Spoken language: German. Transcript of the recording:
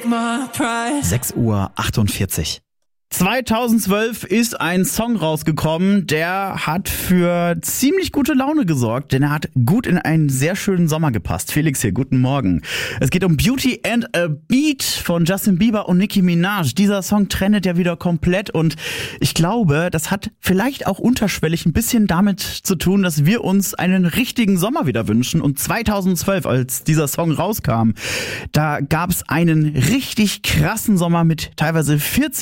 6:48 Uhr. 2012 ist ein Song rausgekommen, der hat für ziemlich gute Laune gesorgt, denn er hat gut in einen sehr schönen Sommer gepasst. Felix hier, guten Morgen. Es geht um Beauty and a Beat von Justin Bieber und Nicki Minaj. Dieser Song trendet ja wieder komplett und ich glaube, das hat vielleicht auch unterschwellig ein bisschen damit zu tun, dass wir uns einen richtigen Sommer wieder wünschen. Und 2012, als dieser Song rauskam, da gab es einen richtig krassen Sommer mit teilweise 40